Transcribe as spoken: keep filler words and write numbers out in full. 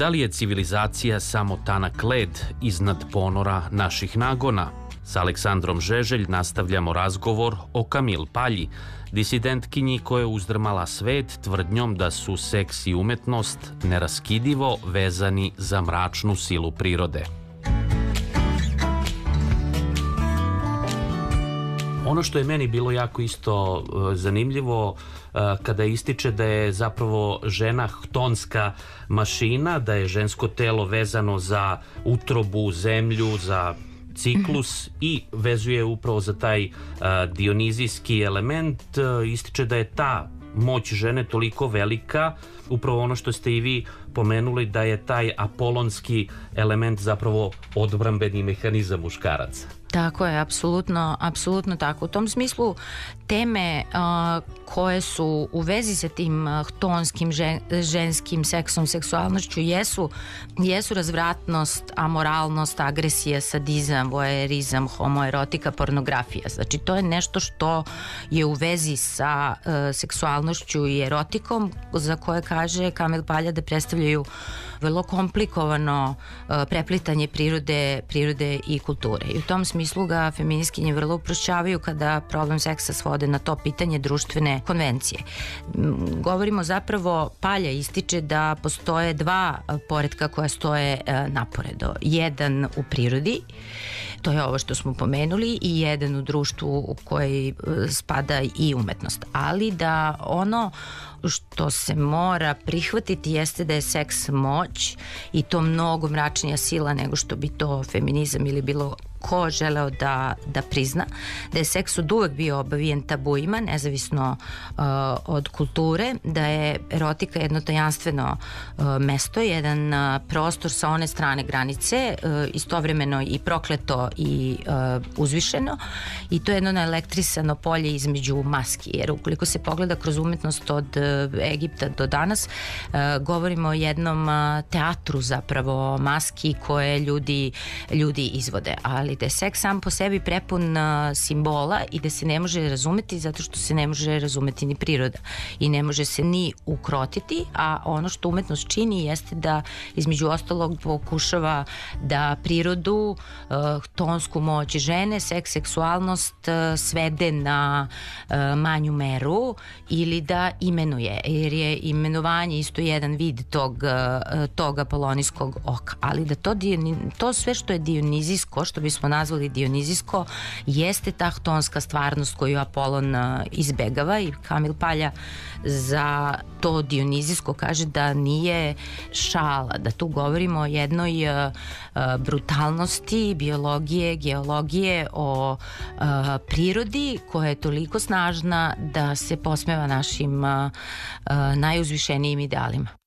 Da li je civilizacija samo tanak led iznad ponora naših nagona? S Aleksandrom Žeželj nastavljamo razgovor o Kamil Palji, disidentkinji koja je uzdrmala svet tvrdnjom da su seks i umetnost neraskidivo vezani za mračnu silu prirode. Ono što je meni bilo jako isto zanimljivo kada ističe da je zapravo žena htonska mašina, da je žensko telo vezano za utrobu, zemlju, za ciklus i vezuje upravo za taj dionizijski element, ističe da je ta moć žene toliko velika, upravo ono što ste i vi pomenuli, da je taj apolonski element zapravo odbrambeni mehanizam muškaraca. Tako je, apsolutno, apsolutno tako. U tom smislu teme uh, koje su u vezi sa tim uh, htonskim žen, ženskim seksom, seksualnošću jesu, jesu razvratnost, amoralnost, agresija, sadizam, voajerizam, homoerotika, pornografija. Znači to je nešto što je u vezi sa uh, seksualnošću i erotikom, za koje kaže Kamil Palja da predstavljaju vrlo komplikovano uh, preplitanje prirode, prirode i kulture. I u tom smislu ga feministkinje vrlo uprošćavaju kada problem seksa svode na to pitanje društvene konvencije. Govorimo zapravo, Palja ističe da postoje dva poretka koja stoje uh, naporedo. Jedan u prirodi, to je ovo što smo pomenuli, i jedan u društvu u koji uh, spada i umetnost. Ali da ono što se mora prihvatiti jeste da je seks moć i to mnogo mračnija sila nego što bi to feminizam ili bilo ko želeo da, da prizna, da je seks od uvek bio obavijen tabuima, nezavisno uh, od kulture, da je erotika jedno tajanstveno uh, mesto, jedan uh, prostor sa one strane granice, uh, istovremeno i prokleto i uh, uzvišeno, i to je jedno naelektrisano polje između maski, jer ukoliko se pogleda kroz umetnost od uh, Egipta do danas, uh, govorimo o jednom uh, teatru zapravo maski koje ljudi, ljudi izvode, ali da je seks sam po sebi prepun uh, simbola i da se ne može razumeti zato što se ne može razumeti ni priroda i ne može se ni ukrotiti, a ono što umetnost čini jeste da između ostalog pokušava da prirodu, uh, htonsku moć žene, seks, seksualnost uh, svede na uh, manju meru ili da imenuje, jer je imenovanje isto jedan vid tog, uh, tog apolonijskog oka, ali da to, to sve što je dionizijsko, što bismo nazvali dionizijsko, jeste ta htonska stvarnost koju Apolon izbegava, i Kamil Palja za to dionizijsko kaže da nije šala, da tu govorimo o jednoj uh, brutalnosti biologije, geologije, o uh, prirodi koja je toliko snažna da se posmeva našim uh, najuzvišenijim idealima.